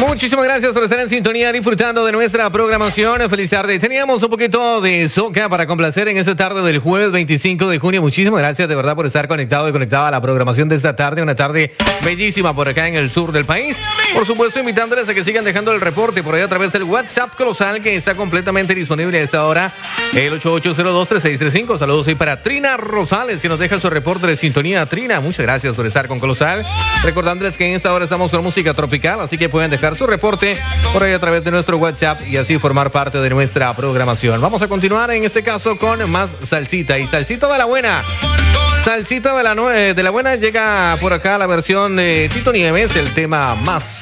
Muchísimas gracias por estar en sintonía disfrutando de nuestra programación. Feliz tarde. Teníamos un poquito de soca para complacer en esta tarde del jueves 25 de junio. Muchísimas gracias de verdad por estar conectado y conectada a la programación de esta tarde. Una tarde bellísima por acá en el sur del país. Por supuesto, invitándoles a que sigan dejando el reporte por ahí a través del WhatsApp colosal que está completamente disponible a esta hora. El 88023635. Saludos hoy para Trina Rosales, que nos deja su reporte de sintonía. Trina, muchas gracias por estar con Colosal. Recordándoles que en esta hora estamos con música tropical, así que pueden dejar su reporte por ahí a través de nuestro WhatsApp y así formar parte de nuestra programación. Vamos a continuar en este caso con más salsita y salsita de la buena. Salsita de la buena, llega por acá la versión de Tito Nieves, el tema Más